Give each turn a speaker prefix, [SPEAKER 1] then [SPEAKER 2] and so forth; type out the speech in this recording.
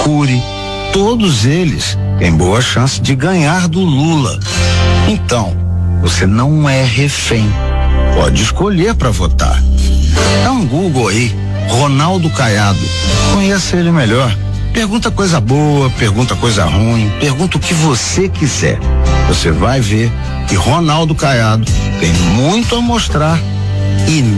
[SPEAKER 1] Cury, todos eles têm boa chance de ganhar do Lula. Então, você não é refém. Pode escolher para votar. Dá um Google aí, Ronaldo Caiado. Conheça ele melhor. Pergunta coisa boa, pergunta coisa ruim, pergunta o que você quiser. Você vai ver que Ronaldo Caiado tem muito a mostrar e